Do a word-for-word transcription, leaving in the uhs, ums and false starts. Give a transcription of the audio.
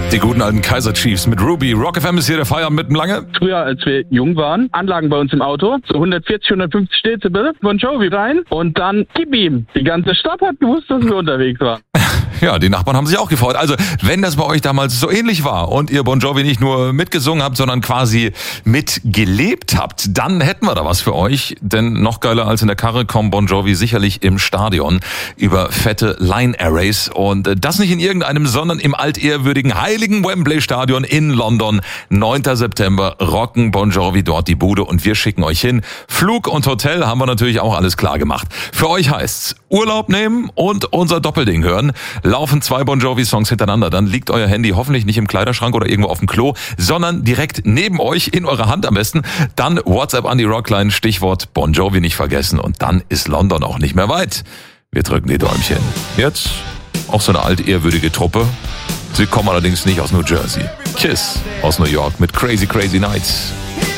Die guten alten Kaiser Chiefs mit Ruby. Rock F M ist hier der Feierabend mit dem Lange. Früher, als wir jung waren, Anlagen bei uns im Auto, so hundertvierzig, hundertfünfzig Dezibel, Bon Jovi rein und dann gib ihm. Die ganze Stadt hat gewusst, dass wir unterwegs waren. Ja, die Nachbarn haben sich auch gefreut. Also, wenn das bei euch damals so ähnlich war und ihr Bon Jovi nicht nur mitgesungen habt, sondern quasi mitgelebt habt, dann hätten wir da was für euch. Denn noch geiler als in der Karre kommen Bon Jovi sicherlich im Stadion über fette Line-Arrays. Und das nicht in irgendeinem, sondern im altehrwürdigen heiligen Wembley Stadion in London. neunter September rocken Bon Jovi dort die Bude und wir schicken euch hin. Flug und Hotel haben wir natürlich auch alles klar gemacht. Für euch heißt's Urlaub nehmen und unser Doppelding hören. Laufen zwei Bon Jovi-Songs hintereinander, dann liegt euer Handy hoffentlich nicht im Kleiderschrank oder irgendwo auf dem Klo, sondern direkt neben euch, in eurer Hand am besten. Dann WhatsApp an die Rockline, Stichwort Bon Jovi nicht vergessen und dann ist London auch nicht mehr weit. Wir drücken die Däumchen. Jetzt auch so eine altehrwürdige Truppe. Sie kommen allerdings nicht aus New Jersey. Kiss aus New York mit Crazy Crazy Nights.